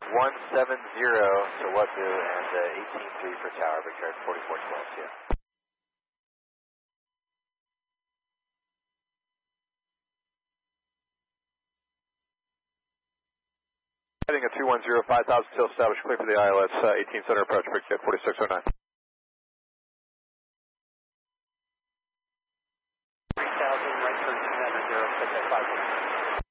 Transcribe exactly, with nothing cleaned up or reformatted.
one seven zero to Wazoo and uh, eighteen three for tower, Victor forty-four twelve, yeah. Heading at two one zero, five thousand still established, clear for the I L S, uh, eighteen center approach, Victor forty-six oh nine. three thousand, right thirteen hundred, zero, six at five.